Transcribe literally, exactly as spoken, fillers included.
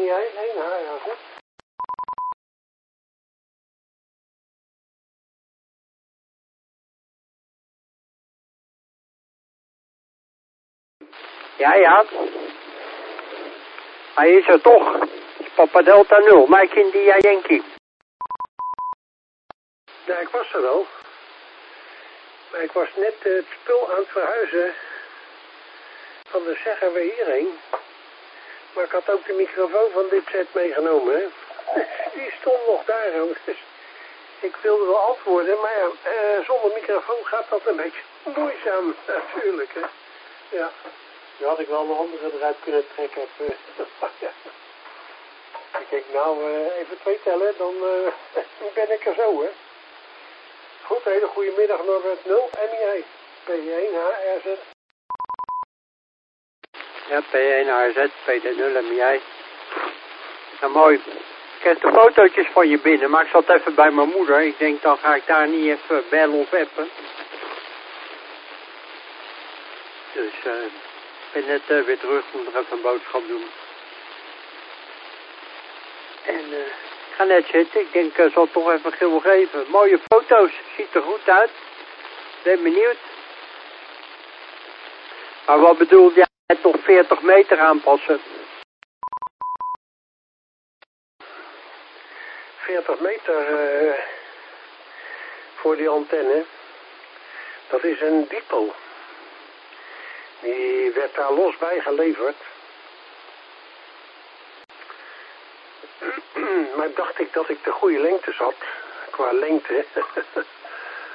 ben jij? Nee, nou ja, goed. Ja, ja. Hij is er toch. Papa Delta nul, Mike India Yankee. Ja, ik was er wel. Maar ik was net uh, het spul aan het verhuizen van de Zegger weer hierheen. Maar ik had ook de microfoon van dit set meegenomen, hè. Die stond nog daar, dus ik wilde wel antwoorden, maar ja, uh, zonder microfoon gaat dat een beetje moeizaam, natuurlijk, hè. Ja, nu had ik wel een andere eruit kunnen trekken. Uh, ja. Ik denk, nou, uh, even twee tellen, dan uh, ben ik er zo, hè. Goed, hele goede middag, Norbert nul, M I I, P één H R Z. Ja, P één H R Z, P nul M I I. Nou, mooi. Ik heb de fotootjes van je binnen, maar ik zat even bij mijn moeder. Ik denk, dan ga ik daar niet even bellen of appen. Dus, uh, ik ben net uh, weer terug om nog even een boodschap doen. En, uh, ik ga net zitten. Ik denk, ik uh, zal toch even geel geven. Mooie foto's. Ziet er goed uit. Ben benieuwd. Maar wat bedoelde jij toch veertig meter aanpassen? veertig meter uh, voor die antenne. Dat is een Dipo. Die werd daar los bij geleverd. Maar dacht ik dat ik de goede lengte zat. Qua lengte.